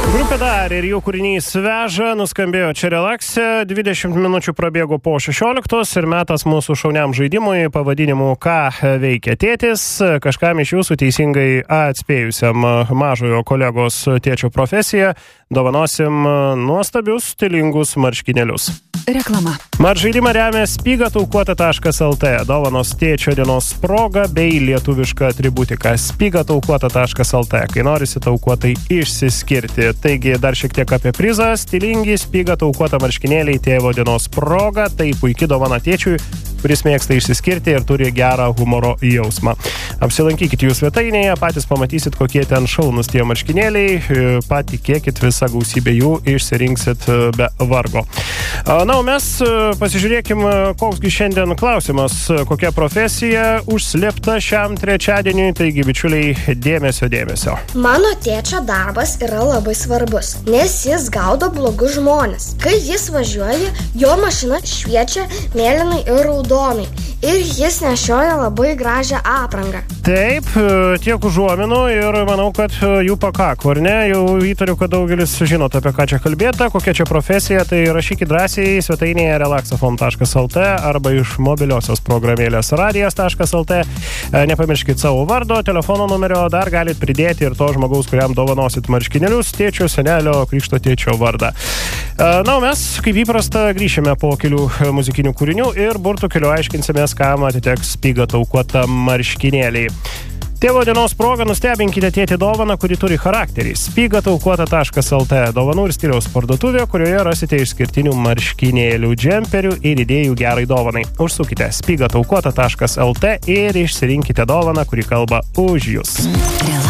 Grupė Dar ir jų kūrinys Veža nuskambėjo čia Relaxe, 20 minučių prabėgo po 16 ir metas mūsų šauniam žaidimui pavadinimu Ką veikia tėtis. Kažkam iš jūsų teisingai atspėjusiam mažojo kolegos tėčio profesiją dovanosim nuostabius stilingus marškinėlius. Reklama. Žaidimą remia spigataukuota.lt, dovanos tėčio dienos proga bei lietuviška atributika spigataukuota.lt, kai norisi taukuotai išsiskirti. Taigi dar šiek tiek apie prizą. Stilingi spigataukuota marškinėliai tėvo dienos proga, tai puikia dovana tėčiui, kuris mėgsta išsiskirti ir turi gerą humoro jausmą. Apsilankykit jų svetainėje, patys pamatysit, kokie ten šaunus tie marškinėliai, patikėkit, visą gausybę jų išsirinksit be vargo. Na, o mes pasižiūrėkim, koksgi šiandien klausimas, kokia profesija užslėpta šiam trečiadieniui, taigi bičiuliai, dėmesio. Mano tėčio darbas yra labai svarbus, nes jis gaudo blogus žmonės. Kai jis važiuoja, jo mašina šviečia mėlynai ir raudonai ir jis nešioja labai gražią aprangą. Taip, tiek užuominų ir manau, kad jų pakako, ar ne? Jau įtariu, kad daugelis žinot, apie ką čia kalbėta, kokia čia profesija, tai rašykit drąsiai svetainėje relaxafon.lt arba iš mobiliosios programėlės radijas.lt. Nepamirškit savo vardo, telefono numerio, dar galit pridėti ir to žmogaus, kuriam dovanosit marškinėlius, tėčio, senelio, krikšto tėčio vardą. Na, o mes, kaip įprasta, grįšime po kelių muzikinių kūrinių ir burtų keliu aiškinsimės, kam atiteks spigataukuota marškinėliai. Tėvo dienos proga nustebinkite tėtį dovaną, kuri turi charakterį. spigataukuota.lt, dovanų ir stiliaus parduotuvė, kurioje rasite išskirtinių marškinėlių, džemperių ir idėjų gerai dovanai. Užsukite spigataukuota.lt ir išsirinkite dovaną, kuri kalba už jūs.